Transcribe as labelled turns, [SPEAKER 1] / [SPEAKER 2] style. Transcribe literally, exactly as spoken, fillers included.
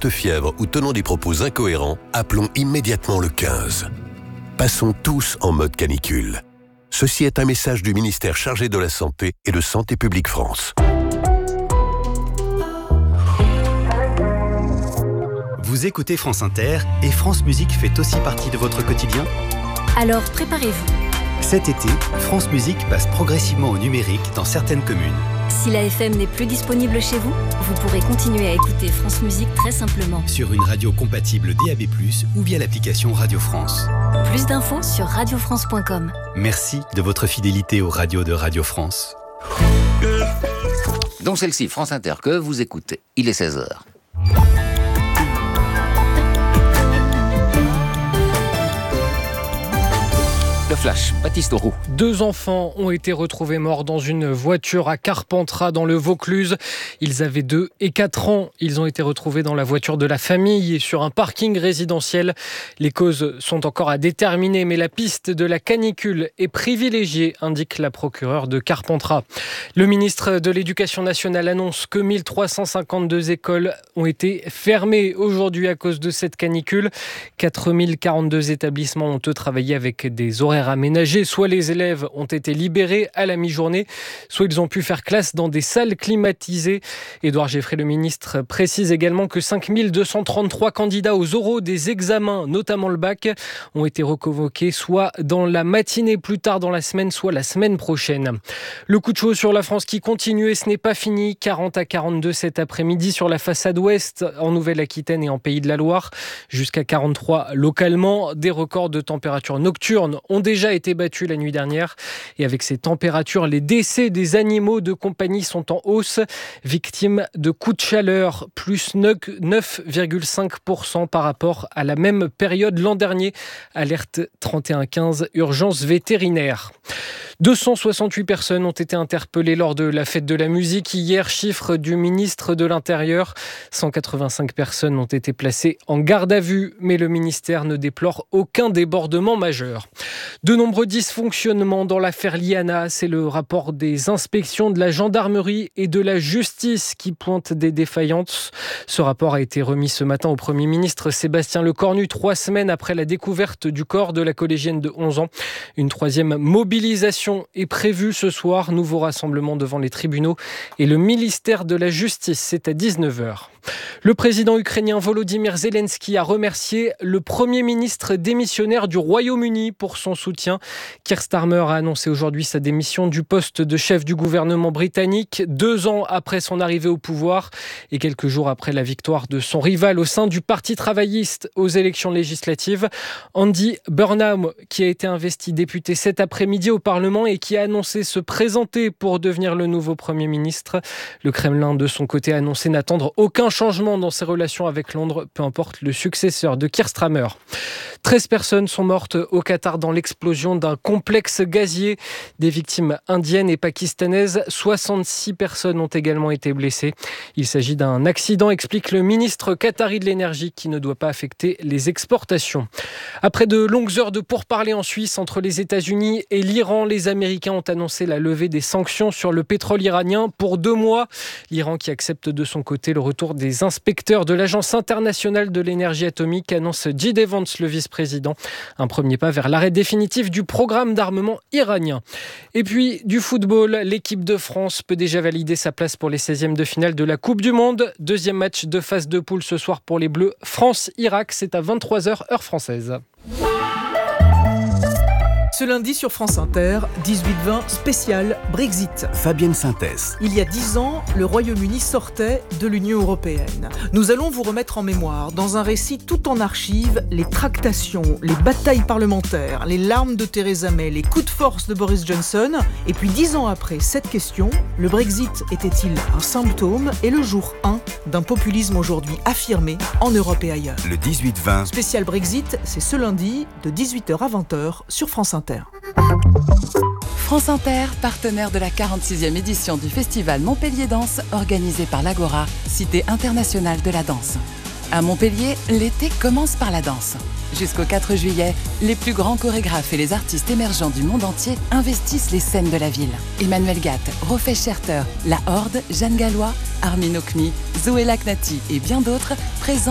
[SPEAKER 1] forte fièvre ou tenant des propos incohérents, appelons immédiatement le quinze. Passons tous en mode canicule. Ceci est un message du ministère chargé de la Santé et de Santé publique France.
[SPEAKER 2] Vous écoutez France Inter et France Musique fait aussi partie de votre quotidien ?
[SPEAKER 3] Alors préparez-vous.
[SPEAKER 2] Cet été, France Musique passe progressivement au numérique dans certaines communes.
[SPEAKER 3] Si la F M n'est plus disponible chez vous, vous pourrez continuer à écouter France Musique très simplement.
[SPEAKER 2] Sur une radio compatible D A B plus, ou via l'application Radio France.
[SPEAKER 3] Plus d'infos sur radio france point com.
[SPEAKER 2] Merci de votre fidélité aux radios de Radio France.
[SPEAKER 4] Donc celle-ci, France Inter, que vous écoutez. Il est seize heures. Le flash, Baptiste Roux.
[SPEAKER 5] Deux enfants ont été retrouvés morts dans une voiture à Carpentras, dans le Vaucluse. Ils avaient deux et quatre ans. Ils ont été retrouvés dans la voiture de la famille et sur un parking résidentiel. Les causes sont encore à déterminer, mais la piste de la canicule est privilégiée, indique la procureure de Carpentras. Le ministre de l'Éducation nationale annonce que mille trois cent cinquante-deux écoles ont été fermées aujourd'hui à cause de cette canicule. quatre mille quarante-deux établissements ont eux travaillé avec des horaires aménagés. Soit les élèves ont été libérés à la mi-journée, soit ils ont pu faire classe dans des salles climatisées. Édouard Geffray, le ministre, précise également que cinq mille deux cent trente-trois candidats aux oraux des examens, notamment le bac, ont été reconvoqués soit dans la matinée plus tard dans la semaine, soit la semaine prochaine. Le coup de chaud sur la France qui continue et ce n'est pas fini. quarante à quarante-deux cet après-midi sur la façade ouest en Nouvelle-Aquitaine et en Pays de la Loire. Jusqu'à quarante-trois localement. Des records de température nocturne ont déjà été battus la nuit dernière. Et avec ces températures, les décès des animaux de compagnie sont en hausse. Victimes de coups de chaleur, plus neuf virgule cinq pour cent par rapport à la même période l'an dernier. Alerte trente et un quinze, urgence vétérinaire. deux cent soixante-huit personnes ont été interpellées lors de la fête de la musique hier, chiffre du ministre de l'Intérieur. cent quatre-vingt-cinq personnes ont été placées en garde à vue, mais le ministère ne déplore aucun débordement majeur. De nombreux dysfonctionnements dans l'affaire Liana, c'est le rapport des inspections de la gendarmerie et de la justice qui pointe des défaillances. Ce rapport a été remis ce matin au Premier ministre Sébastien Lecornu, trois semaines après la découverte du corps de la collégienne de onze ans. Une troisième mobilisation est prévue ce soir, nouveau rassemblement devant les tribunaux et le ministère de la Justice, c'est à dix-neuf heures. Le président ukrainien Volodymyr Zelensky a remercié le Premier ministre démissionnaire du Royaume-Uni pour son soutien. Keir Starmer a annoncé aujourd'hui sa démission du poste de chef du gouvernement britannique, deux ans après son arrivée au pouvoir et quelques jours après la victoire de son rival au sein du Parti travailliste aux élections législatives. Andy Burnham, qui a été investi député cet après-midi au Parlement et qui a annoncé se présenter pour devenir le nouveau Premier ministre. Le Kremlin, de son côté, a annoncé n'attendre aucun changement dans ses relations avec Londres, peu importe le successeur de Keir Starmer. treize personnes sont mortes au Qatar dans l'explosion d'un complexe gazier. Des victimes indiennes et pakistanaises. soixante-six personnes ont également été blessées. Il s'agit d'un accident, explique le ministre qatari de l'énergie, qui ne doit pas affecter les exportations. Après de longues heures de pourparlers en Suisse entre les États-Unis et l'Iran, les Américains ont annoncé la levée des sanctions sur le pétrole iranien pour deux mois. L'Iran, qui accepte de son côté le retour des inspecteurs de l'Agence internationale de l'énergie atomique, annonce J D Vance, le vice-président. Un premier pas vers l'arrêt définitif du programme d'armement iranien. Et puis du football, l'équipe de France peut déjà valider sa place pour les seizièmes de finale de la Coupe du Monde. Deuxième match de phase de poule ce soir pour les Bleus. France-Irak, c'est à vingt-trois heures heure française.
[SPEAKER 6] Ce lundi sur France Inter, dix-huit vingt spécial Brexit.
[SPEAKER 2] Fabienne Synthèse.
[SPEAKER 6] Il y a dix ans, le Royaume-Uni sortait de l'Union européenne. Nous allons vous remettre en mémoire, dans un récit tout en archives, les tractations, les batailles parlementaires, les larmes de Theresa May, les coups de force de Boris Johnson. Et puis dix ans après cette question, le Brexit était-il un symptôme et le jour un d'un populisme aujourd'hui affirmé en Europe et ailleurs.
[SPEAKER 2] Le dix-huit vingt.
[SPEAKER 6] Spécial Brexit, c'est ce lundi de dix-huit heures à vingt heures sur France Inter.
[SPEAKER 7] France Inter, partenaire de la quarante-sixième édition du festival Montpellier Danse, organisé par l'Agora, cité internationale de la danse. À Montpellier, l'été commence par la danse. Jusqu'au quatre juillet, les plus grands chorégraphes et les artistes émergents du monde entier investissent les scènes de la ville. Emmanuel Gatt, Rofé Scherter, La Horde, Jeanne Gallois, Armin Okmi, Zoé Laknati et bien d'autres présentent